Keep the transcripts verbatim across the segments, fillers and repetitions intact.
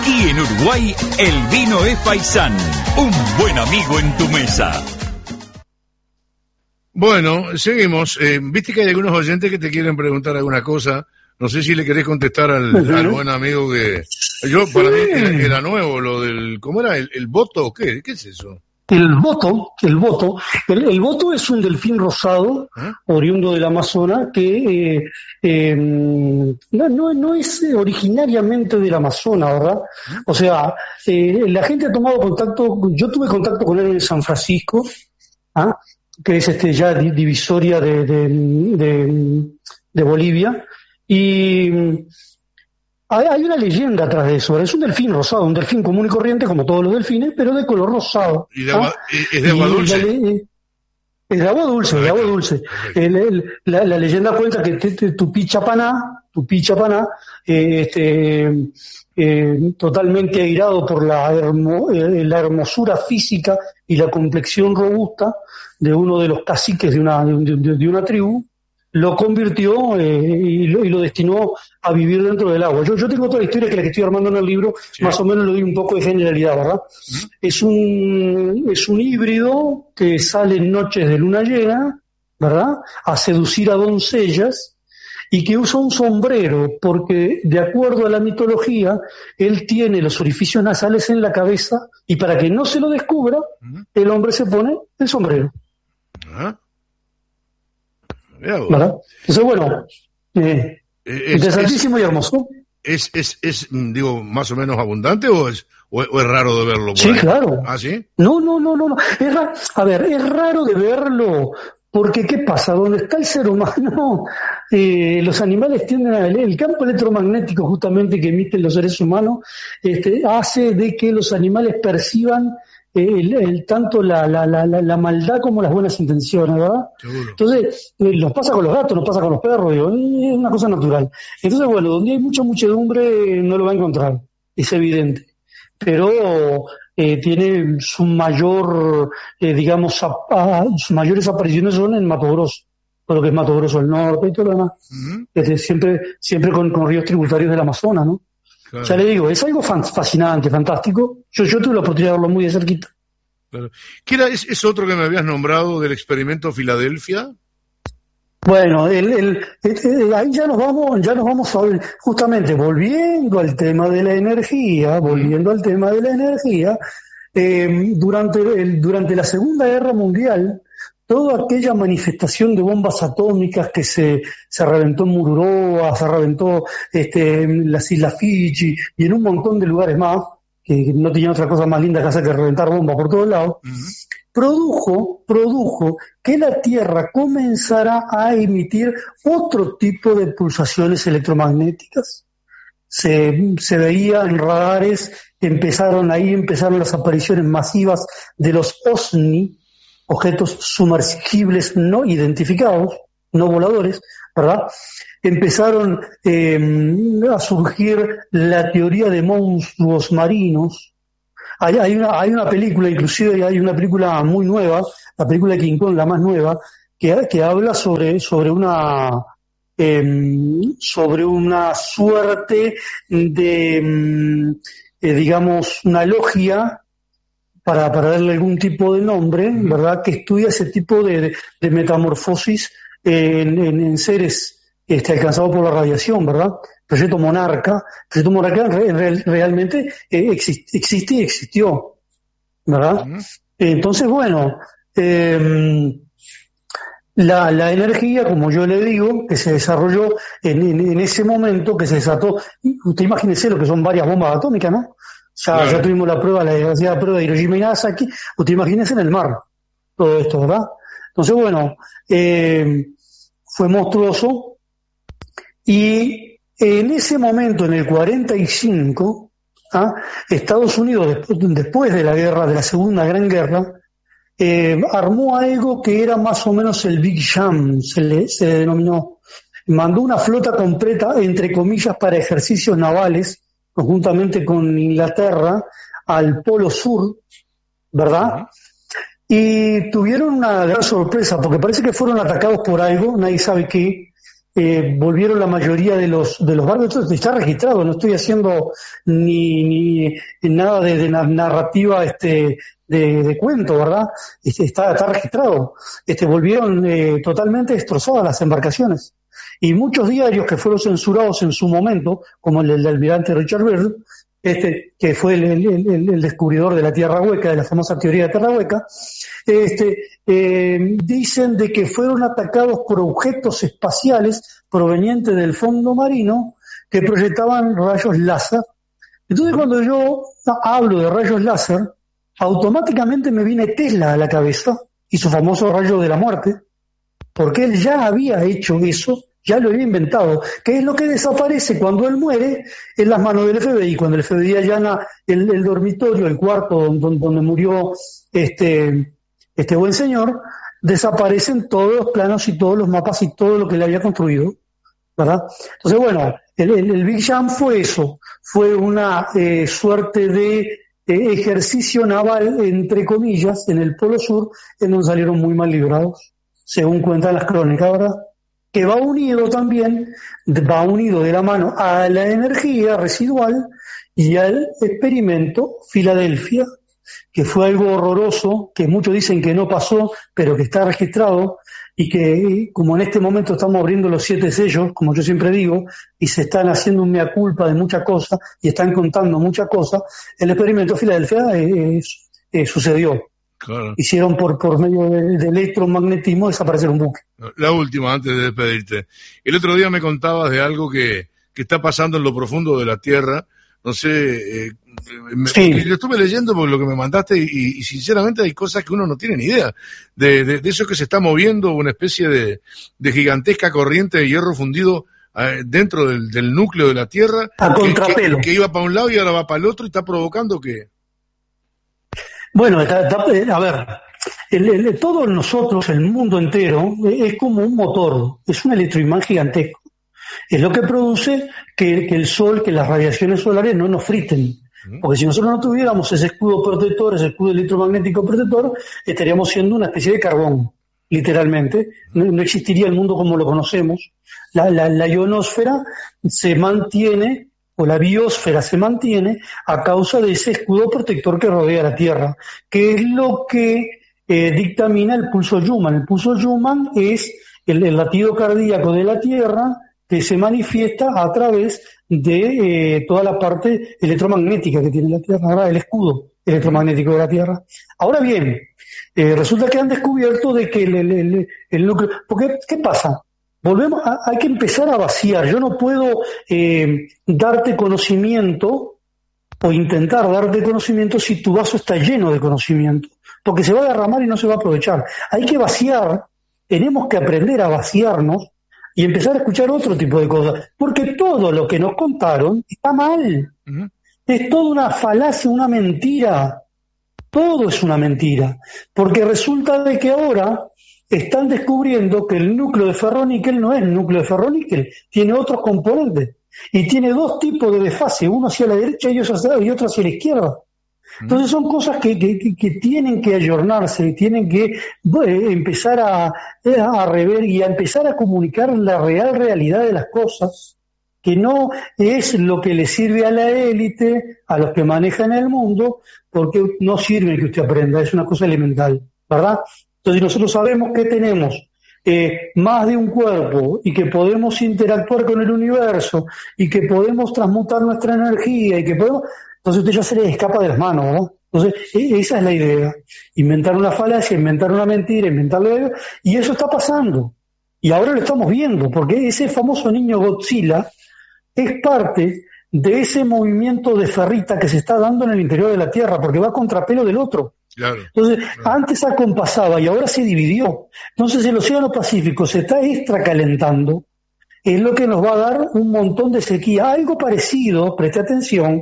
Y en Uruguay, el vino es Paisán, un buen amigo en tu mesa. Bueno, seguimos. Eh, Viste que hay algunos oyentes que te quieren preguntar alguna cosa. No sé si le querés contestar al, uh-huh. al buen amigo que... Yo, para mí, era, era nuevo lo del... ¿Cómo era? ¿El, el voto? ¿Qué? ¿Qué es eso? El voto, el voto, el, el voto es un delfín rosado, ¿eh? oriundo del Amazonas, que eh, eh, no, no, no es originariamente del Amazonas, ¿verdad? ¿Eh? O sea, eh, la gente ha tomado contacto, yo tuve contacto con él en San Francisco, ¿ah? que es este ya divisoria de, de, de, de Bolivia, y hay una leyenda atrás de eso. Es un delfín rosado, un delfín común y corriente como todos los delfines, pero de color rosado. ¿Y de agua, ¿ah? es de agua dulce? La, es de agua dulce, de agua dulce. El, el, la, la leyenda cuenta que te, te, tu pichapaná, tu pichapaná, eh, este, eh, totalmente airado por la, hermo, eh, la hermosura física y la complexión robusta de uno de los caciques de una, de, de, de una tribu, lo convirtió eh, y, lo, y lo destinó a vivir dentro del agua. Yo, yo tengo otra historia que la que estoy armando en el libro, sí. más o menos le doy un poco de generalidad, ¿verdad? Uh-huh. Es un es un híbrido que sale en noches de luna llena, ¿verdad? A seducir a doncellas y que usa un sombrero porque, de acuerdo a la mitología, él tiene los orificios nasales en la cabeza y para que no se lo descubra, uh-huh. el hombre se pone el sombrero. Uh-huh. ¿verdad? Entonces, bueno, eh, es, interesantísimo es, y hermoso. Es, es, es, digo, más o menos abundante o es, o, o es raro de verlo por Sí, ahí? claro. ¿Ah, sí? No, no, no, no, no. Es ra- a ver, es raro de verlo porque, ¿qué pasa? Donde está el ser humano, eh, los animales tienden a... El campo electromagnético justamente que emiten los seres humanos este, hace de que los animales perciban El, el, tanto la, la, la, la maldad como las buenas intenciones, ¿verdad? Seguro. Entonces, eh, nos pasa con los gatos, nos pasa con los perros, digo, es una cosa natural. Entonces, bueno, donde hay mucha muchedumbre no lo va a encontrar, es evidente. Pero eh, tiene su mayor, eh, digamos, a, a, sus mayores apariciones son en Mato Grosso, todo lo que es Mato Grosso del Norte y todo lo demás. Uh-huh. Este, siempre siempre con, con ríos tributarios del Amazonas, ¿no? Claro. Ya le digo, es algo fascinante, fantástico. Yo, yo tuve la oportunidad de verlo muy de cerquita. Claro. ¿Qué era? ¿Es, es otro que me habías nombrado del experimento Filadelfia? Bueno, el, el, el, el, ahí ya nos vamos, ya nos vamos a ver, justamente volviendo al tema de la energía, volviendo mm. al tema de la energía, eh, durante el, durante la Segunda Guerra Mundial, toda aquella manifestación de bombas atómicas que se, se reventó en Mururoa, se reventó este, en las Islas Fiji y en un montón de lugares más, que no tenían otra cosa más linda que hacer que reventar bombas por todos lados, uh-huh. produjo, produjo que la Tierra comenzara a emitir otro tipo de pulsaciones electromagnéticas. Se, se veía en radares, empezaron ahí, empezaron las apariciones masivas de los OSNI, objetos sumergibles no identificados, no voladores, ¿verdad? Empezaron eh, a surgir la teoría de monstruos marinos. Hay, hay, una, hay una película, inclusive hay una película muy nueva, la película de King Kong, la más nueva, que, que habla sobre, sobre una eh, sobre una suerte de, eh, digamos, una logia, para, para darle algún tipo de nombre, ¿verdad?, que estudia ese tipo de, de, de metamorfosis en, en, en seres este, alcanzados por la radiación, ¿verdad? Proyecto Monarca. Proyecto Monarca real, realmente eh, existe, existe y existió, ¿verdad? Uh-huh. Entonces, bueno, eh, la, la energía, como yo le digo, que se desarrolló en, en, en ese momento, que se desató, usted imagínese lo que son varias bombas atómicas, ¿no? Ya, claro. ya tuvimos la prueba, la desgraciada prueba de Hiroshima y Nagasaki. Usted imagínese en el mar todo esto, ¿verdad? Entonces, bueno, eh, fue monstruoso. Y en ese momento, en el cuarenta y cinco, ¿ah? Estados Unidos, después, después de la guerra, de la Segunda Gran Guerra, eh, armó algo que era más o menos el Big Jam, se le, se le denominó. Mandó una flota completa, entre comillas, para ejercicios navales, conjuntamente con Inglaterra, al Polo Sur, ¿verdad? Uh-huh. Y tuvieron una gran sorpresa, porque parece que fueron atacados por algo, nadie sabe qué, eh, volvieron la mayoría de los de los barcos. Esto está registrado, no estoy haciendo ni, ni nada de, de narrativa este de, de cuento, ¿verdad? Este, está, está registrado. Este, volvieron eh, totalmente destrozadas las embarcaciones. Y muchos diarios que fueron censurados en su momento, como el del almirante Richard Byrd, este, que fue el, el, el, el descubridor de la Tierra Hueca, de la famosa teoría de Tierra Hueca, este, eh, dicen de que fueron atacados por objetos espaciales provenientes del fondo marino que proyectaban rayos láser. Entonces, cuando yo hablo de rayos láser, automáticamente me viene Tesla a la cabeza y su famoso rayo de la muerte, porque él ya había hecho eso, ya lo había inventado, que es lo que desaparece cuando él muere en las manos del F B I. Cuando el F B I allana el, el dormitorio, el cuarto donde, donde murió este, este buen señor, desaparecen todos los planos y todos los mapas y todo lo que le había construido, ¿verdad? Entonces, bueno, el, el, el Big Jam fue eso, fue una eh, suerte de eh, ejercicio naval, entre comillas, en el Polo Sur, en donde salieron muy mal librados, según cuentan las crónicas, ¿verdad? Que va unido también, va unido de la mano a la energía residual y al experimento Filadelfia, que fue algo horroroso, que muchos dicen que no pasó, pero que está registrado, y que como en este momento estamos abriendo los siete sellos, como yo siempre digo, y se están haciendo un mea culpa de muchas cosas, y están contando muchas cosas, el experimento Filadelfia eh, eh, sucedió. Claro. Hicieron por por medio de, de electromagnetismo desaparecer un buque. La última, antes de despedirte. El otro día me contabas de algo que, que está pasando en lo profundo de la Tierra. No sé, eh, me, sí. Lo estuve leyendo por lo que me mandaste y, y sinceramente hay cosas que uno no tiene ni idea. De, de, de eso que se está moviendo una especie de, de gigantesca corriente de hierro fundido eh, dentro del, del núcleo de la Tierra. A contrapelo. Que, que, que iba para un lado y ahora va para el otro y está provocando que... Bueno, está, está, a ver, el, el, todos nosotros, el mundo entero, es como un motor, es un electroimán gigantesco. Es lo que produce que, que el sol, que las radiaciones solares no nos friten. Porque si nosotros no tuviéramos ese escudo protector, ese escudo electromagnético protector, estaríamos siendo una especie de carbón, literalmente. No, no existiría el mundo como lo conocemos. La, la, la ionosfera se mantiene, o la biosfera se mantiene a causa de ese escudo protector que rodea la Tierra, que es lo que eh, dictamina el pulso Schumann. El pulso Schumann es el, el latido cardíaco de la Tierra que se manifiesta a través de eh, toda la parte electromagnética que tiene la Tierra, ¿verdad? El escudo electromagnético de la Tierra. Ahora bien, eh, resulta que han descubierto de que el, el, el, el núcleo... Porque, ¿qué pasa? Volvemos a, hay que empezar a vaciar. Yo no puedo eh, darte conocimiento o intentar darte conocimiento si tu vaso está lleno de conocimiento, porque se va a derramar y no se va a aprovechar. Hay que vaciar, tenemos que aprender a vaciarnos y empezar a escuchar otro tipo de cosas, porque todo lo que nos contaron está mal. Uh-huh. Es toda una falacia, una mentira. Todo es una mentira, porque resulta de que ahora están descubriendo que el núcleo de ferroníquel no es el núcleo de ferroníquel, tiene otros componentes y tiene dos tipos de desfase, uno hacia la derecha y otro hacia, y otro hacia la izquierda. Entonces son cosas que, que, que tienen que ayornarse, tienen que bueno, empezar a, a rever y a empezar a comunicar la real realidad de las cosas, que no es lo que le sirve a la élite, a los que manejan el mundo, porque no sirve que usted aprenda, es una cosa elemental, ¿verdad? Entonces nosotros sabemos que tenemos eh, más de un cuerpo y que podemos interactuar con el universo y que podemos transmutar nuestra energía y que podemos... Entonces usted ya se le escapa de las manos, ¿no? Entonces esa es la idea, inventar una falacia, inventar una mentira, inventarlo, y eso está pasando. Y ahora lo estamos viendo, porque ese famoso niño Godzilla es parte de ese movimiento de ferrita que se está dando en el interior de la Tierra, porque va a contrapelo del otro. Claro, Entonces, claro. Antes acompasaba y ahora se dividió. Entonces el océano Pacífico se está extracalentando, es lo que nos va a dar un montón de sequía. Algo parecido, preste atención,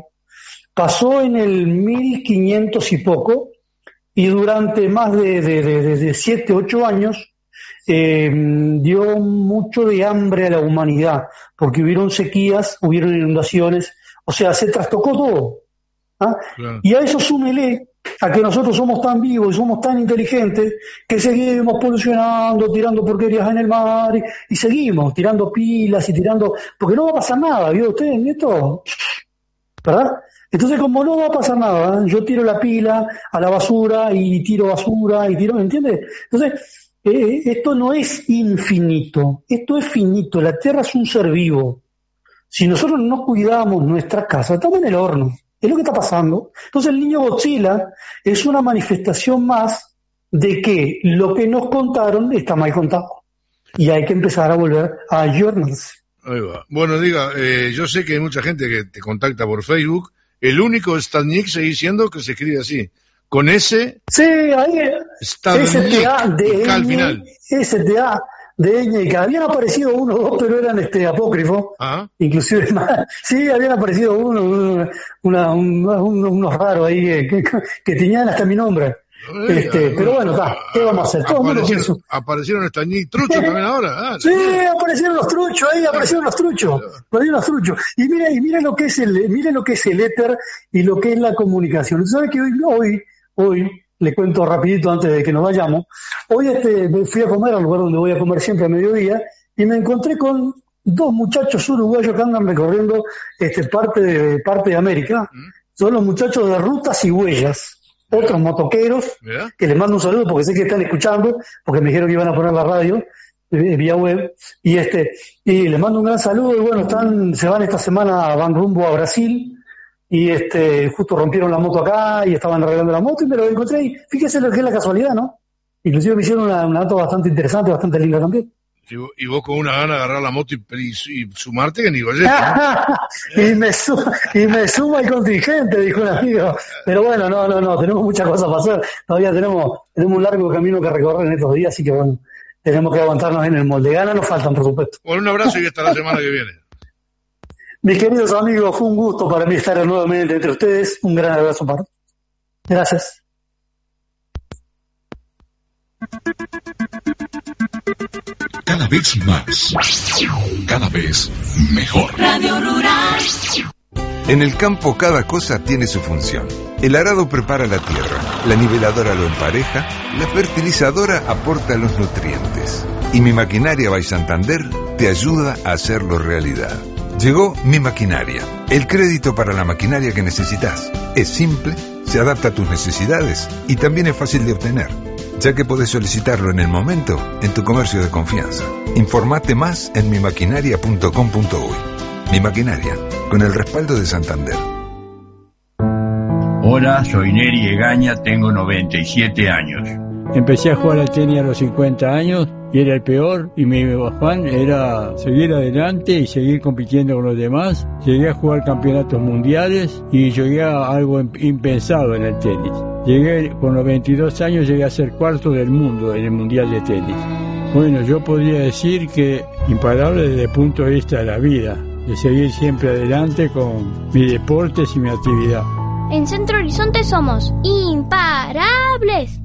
pasó en el mil quinientos y poco, y durante más de, de, de, de siete, ocho años eh, dio mucho de hambre a la humanidad, porque hubieron sequías, hubieron inundaciones, o sea, se trastocó todo. ¿Ah? Claro. Y a eso súmele a que nosotros somos tan vivos y somos tan inteligentes que seguimos polucionando, tirando porquerías en el mar y, y seguimos tirando pilas y tirando, porque no va a pasar nada, ¿vio usted, Nieto? ¿Verdad? Entonces, como no va a pasar nada, ¿eh? Yo tiro la pila a la basura y tiro basura y tiro, ¿me entiendes? Entonces, eh, esto no es infinito, esto es finito, la Tierra es un ser vivo. Si nosotros no cuidamos nuestra casa, estamos en el horno. Es lo que está pasando. Entonces el niño Godzilla es una manifestación más de que lo que nos contaron está mal contado. Y hay que empezar a volver a ayornarse. Ahí va. Bueno, diga, eh, yo sé que hay mucha gente que te contacta por Facebook. El único Stadnik sigue diciendo que se escribe así. Con S. Sí, ahí S T A de al final. S T A de ñ, que habían aparecido uno o dos, pero eran este apócrifos, ¿ah? Inclusive más, sí, habían aparecido uno, uno una, un, un, unos raros ahí que, que, que tenían hasta mi nombre. Eh, este, eh, pero bueno, está, ¿qué vamos a hacer? Todo aparecieron, aparecieron Stadnik truchos también ahora. Ah, sí, no. aparecieron los truchos ahí, aparecieron los truchos, aparecieron los truchos. Y mira, y mira lo que es el, mira lo que es el éter y lo que es la comunicación. ¿Sabes que hoy, hoy, hoy le cuento rapidito antes de que nos vayamos? Hoy este, me fui a comer al lugar donde voy a comer siempre a mediodía y me encontré con dos muchachos uruguayos que andan recorriendo este parte de parte de América. ¿Mm? Son los muchachos de Rutas y Huellas, ¿Mira? Otros motoqueros, ¿Mira? Que les mando un saludo porque sé que están escuchando, porque me dijeron que iban a poner la radio eh, vía web, y este y les mando un gran saludo. Y bueno, están se van esta semana, van rumbo a Brasil. Y este justo rompieron la moto acá y estaban arreglando la moto y me lo encontré y fíjese lo que es la casualidad, ¿no? Inclusive me hicieron una, una nota bastante interesante, bastante linda también. Y vos con una gana de agarrar la moto y, y, y sumarte que ni vaya. ¿no? y, me su, y me suma el contingente, dijo un amigo. Pero bueno, no, no, no, tenemos muchas cosas para hacer. Todavía tenemos, tenemos un largo camino que recorrer en estos días, así que bueno, tenemos que aguantarnos en el molde. Ganas nos faltan, por supuesto. Bueno, un abrazo y hasta la semana que viene. Mis queridos amigos, fue un gusto para mí estar nuevamente entre ustedes. Un gran abrazo para todos. Gracias. Cada vez más, cada vez mejor. Radio Rural. En el campo cada cosa tiene su función. El arado prepara la tierra, la niveladora lo empareja, la fertilizadora aporta los nutrientes. Y Mi Maquinaria by Santander te ayuda a hacerlo realidad. Llegó Mi Maquinaria, el crédito para la maquinaria que necesitas. Es simple, se adapta a tus necesidades y también es fácil de obtener, ya que podés solicitarlo en el momento en tu comercio de confianza. Informate más en mi maquinaria punto com punto uy. Mi Maquinaria, con el respaldo de Santander. Hola, soy Neri Egaña, tengo noventa y siete años. Empecé a jugar al tenis a los cincuenta años y era el peor, y mi afán era seguir adelante y seguir compitiendo con los demás. Llegué a jugar campeonatos mundiales y llegué a algo impensado en el tenis. Llegué con los veintidós años, llegué a ser cuarto del mundo en el mundial de tenis. Bueno, yo podría decir que imparable desde el punto de vista de la vida, de seguir siempre adelante con mis deportes y mi actividad. En Centro Horizonte somos imparables.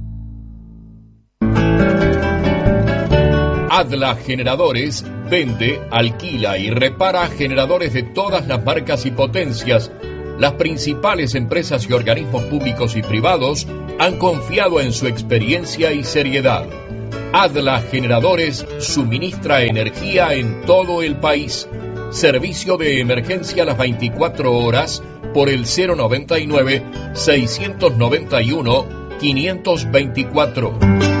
Adla Generadores vende, alquila y repara generadores de todas las marcas y potencias. Las principales empresas y organismos públicos y privados han confiado en su experiencia y seriedad. Adla Generadores suministra energía en todo el país. Servicio de emergencia a las veinticuatro horas por el cero noventa y nueve, seiscientos noventa y uno, quinientos veinticuatro.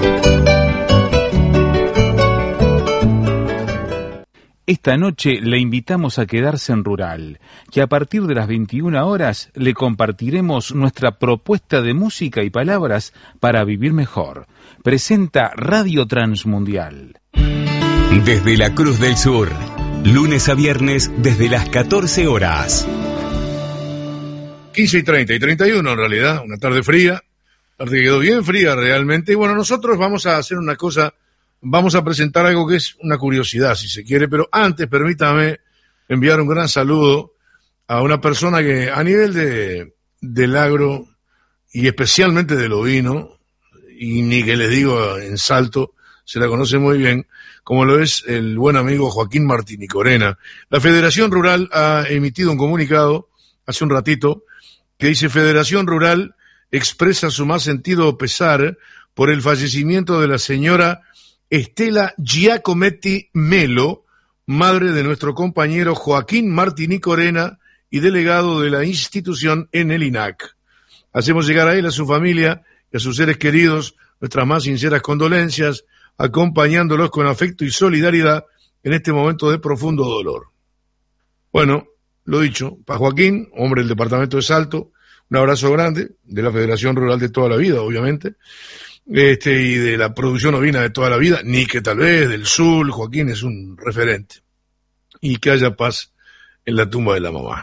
Esta noche le invitamos a quedarse en Rural, que a partir de las veintiuna horas le compartiremos nuestra propuesta de música y palabras para vivir mejor. Presenta Radio Transmundial. Desde la Cruz del Sur, lunes a viernes desde las catorce horas. quince y treinta y treinta y uno en realidad, una tarde fría, tarde que quedó bien fría realmente. Y bueno, nosotros vamos a hacer una cosa. Vamos a presentar algo que es una curiosidad, si se quiere, pero antes permítame enviar un gran saludo a una persona que a nivel de del agro y especialmente del ovino, y ni que les digo en Salto, se la conoce muy bien, como lo es el buen amigo Joaquín Martini Corena. La Federación Rural ha emitido un comunicado hace un ratito que dice: Federación Rural expresa su más sentido pesar por el fallecimiento de la señora Estela Giacometti Melo, madre de nuestro compañero Joaquín Martini Corena y delegado de la institución en el I N A C. Hacemos llegar a él, a su familia y a sus seres queridos nuestras más sinceras condolencias, acompañándolos con afecto y solidaridad en este momento de profundo dolor. Bueno, lo dicho, para Joaquín, hombre del departamento de Salto, un abrazo grande, de la Federación Rural de toda la vida, obviamente, este y de la producción ovina de toda la vida, ni que tal vez del sur. Joaquín es un referente. Y que haya paz en la tumba de la mamá.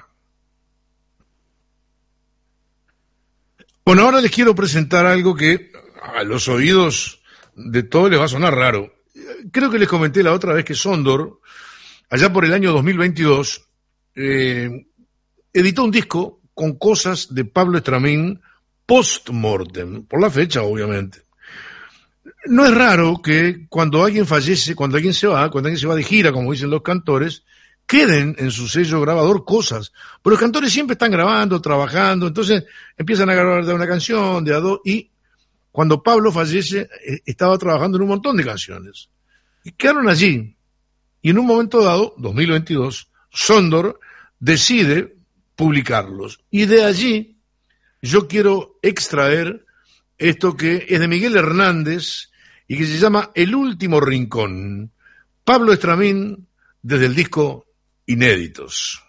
Bueno, ahora les quiero presentar algo que a los oídos de todos les va a sonar raro. Creo que les comenté la otra vez que Sondor, allá por el año dos mil veintidós, eh, editó un disco con cosas de Pablo Estramín post-mortem, por la fecha, obviamente. No es raro que cuando alguien fallece, cuando alguien se va, cuando alguien se va de gira, como dicen los cantores, queden en su sello grabador cosas. Pero los cantores siempre están grabando, trabajando, entonces empiezan a grabar de una canción, de a dos, y cuando Pablo fallece, eh, estaba trabajando en un montón de canciones. Y quedaron allí. Y en un momento dado, dos mil veintidós, Sondor decide publicarlos. Y de allí yo quiero extraer esto que es de Miguel Hernández y que se llama El Último Rincón. Pablo Estramín, desde el disco Inéditos.